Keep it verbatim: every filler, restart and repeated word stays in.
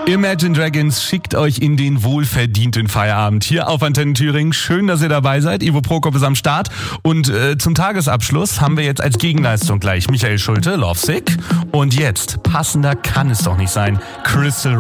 Imagine Dragons schickt euch in den wohlverdienten Feierabend hier auf Antenne Thüringen. Schön, dass ihr dabei seid. Ivo Prokop ist am Start. Und äh, zum Tagesabschluss haben wir jetzt als Gegenleistung gleich Michael Schulte, Lovesick. Und jetzt, passender kann es doch nicht sein, Crystal